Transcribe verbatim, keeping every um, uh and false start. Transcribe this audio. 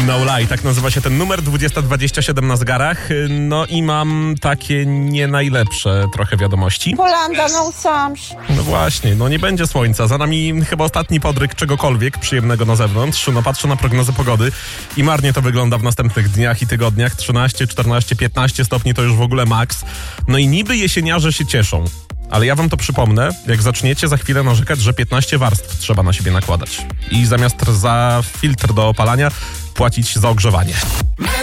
No Lie, tak nazywa się ten numer, dwudziesta dwadzieścia siedem na zegarach. No i mam takie nie najlepsze trochę wiadomości. Polanda, no sams. No właśnie, no nie będzie słońca. Za nami chyba ostatni podryk czegokolwiek przyjemnego na zewnątrz. No patrzę na prognozę pogody i marnie to wygląda w następnych dniach i tygodniach. trzynaście, czternaście, piętnaście stopni to już w ogóle maks. No i niby jesieniarze się cieszą. Ale ja wam to przypomnę, jak zaczniecie za chwilę narzekać, że piętnaście warstw trzeba na siebie nakładać. I zamiast za filtr do opalania płacić za ogrzewanie.